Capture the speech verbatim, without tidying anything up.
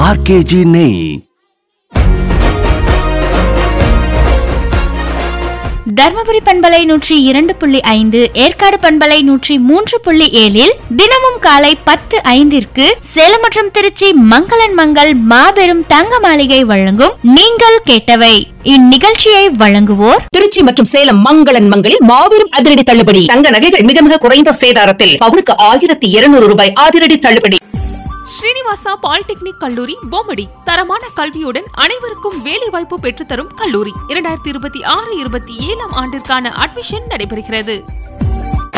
RKG நெய். தர்மபுரி பண்பலை நூற்றி இரண்டு புள்ளி ஐந்து, ஏற்காடு பண்பலை நூற்றி மூன்று புள்ளி ஏழில் தினமும் காலை பத்து ஐந்திற்கு சேலம் மற்றும் திருச்சி மங்களன் மங்கள் மாபெரும் தங்க மாளிகை வழங்கும் நீங்கள் கேட்டவை. இந்நிகழ்ச்சியை வழங்குவோர் திருச்சி மற்றும் சேலம் மங்களன் மங்களில் மாபெரும் அதிரடி தள்ளுபடி. தங்க நகைகள் மிக மிக குறைந்த சேதாரத்தில் பவுனுக்கு ஆயிரத்தி இருநூறு ரூபாய் அதிரடி தள்ளுபடி. ஸ்ரீனிவாசா பாலிடெக்னிக் கல்லூரி பொம்மடி தரமான கல்வியுடன் அனைவருக்கும் வேலைவாய்ப்பு பெற்றுத்தரும் கல்லூரி. இரண்டாயிரத்தி இருபத்தி ஆறு இருபத்தி ஏழாம் ஆண்டிற்கான அட்மிஷன் நடைபெறுகிறது.